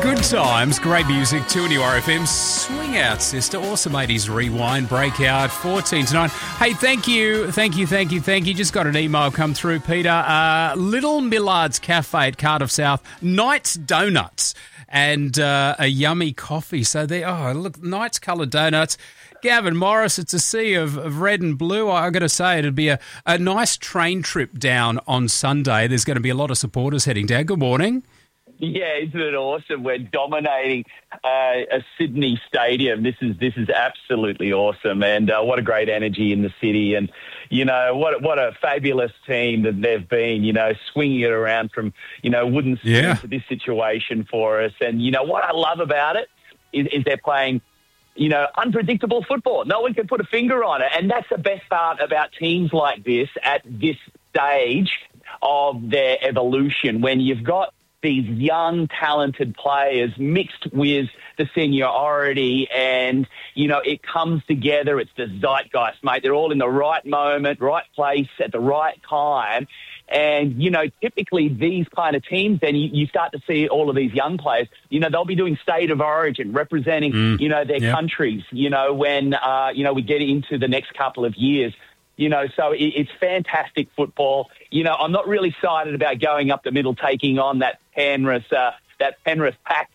Good times, great music, 2NU RFM. Swing out, sister. Awesome 80s rewind, breakout, 14 to 9. Hey, thank you. Just got an email come through, Peter. Little Millard's Cafe at Cardiff South, Knight's Donuts, and a yummy coffee. So there, look, Knight's coloured donuts. Gavin Morris, it's a sea of red and blue. I've got to say, it'd be a nice train trip down on Sunday. There's going to be a lot of supporters heading down. Good morning. Yeah, isn't it awesome? We're dominating a Sydney stadium. This is absolutely awesome, and what a great energy in the city. And you know what a fabulous team that they've been. You know, swinging it around from wooden spoon to this situation for us. And you know what I love about it is they're playing unpredictable football. No one can put a finger on it, and that's the best part about teams like this at this stage of their evolution. When you've got these young, talented players mixed with the seniority and, it comes together. It's the zeitgeist, mate. They're all in the right moment, right place at the right time. And, typically these kind of teams, then you start to see all of these young players, they'll be doing state of origin, representing, their countries, when, we get into the next couple of years. So it's fantastic football. I'm not really excited about going up the middle, taking on that Penrith pack,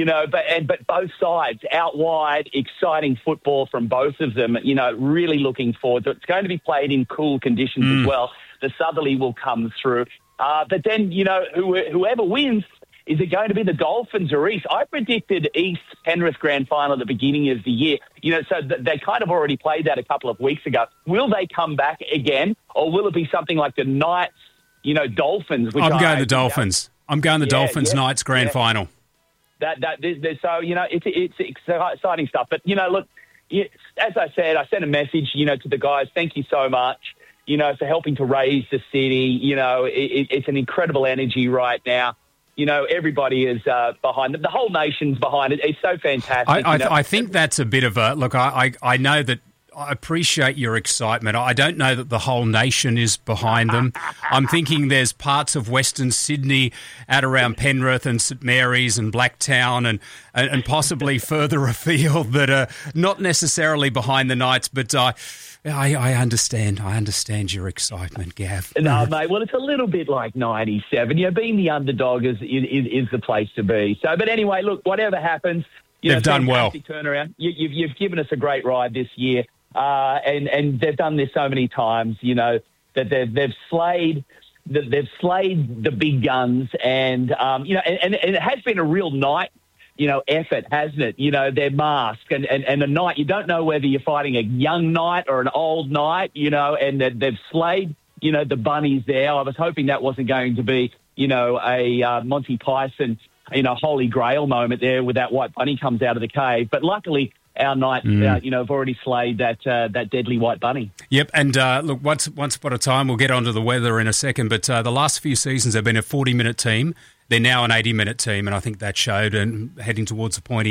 but both sides out wide, exciting football from both of them, really looking forward to it. It's going to be played in cool conditions as well. The southerly will come through. But then, whoever wins, is it going to be the Dolphins or East? I predicted East Penrith grand final at the beginning of the year. So they kind of already played that a couple of weeks ago. Will they come back again, or will it be something like the Knights, Dolphins? I'm going the Dolphins. I'm going the Dolphins Knights grand final. So it's exciting stuff. But look, as I said, I sent a message, to the guys. Thank you so much, for helping to raise the city. It's an incredible energy right now. Everybody is behind it. The whole nation's behind it. It's so fantastic. I think that's a bit of a... Look, I know that I appreciate your excitement. I don't know that the whole nation is behind them. I'm thinking there's parts of Western Sydney at around Penrith and St Mary's and Blacktown and possibly further afield that are not necessarily behind the Knights, but... I understand. I understand your excitement, Gav. No, mate. Well, it's a little bit like '97. Being the underdog is the place to be. So, but anyway, look, whatever happens, they've done well. Turnaround. You've given us a great ride this year, and they've done this so many times. That they've slayed. They've slayed the big guns, and and it has been a real night. Effort, hasn't it? They're masked and a knight, you don't know whether you're fighting a young knight or an old knight, and they've slayed, the bunnies there. I was hoping that wasn't going to be, a Monty Python, Holy Grail moment there where that white bunny comes out of the cave. But luckily, our knights, have already slayed that deadly white bunny. Yep, and look, once upon a time, we'll get onto the weather in a second, but the last few seasons have been a 40-minute team. They're now an 80-minute team, and I think that showed, and heading towards the point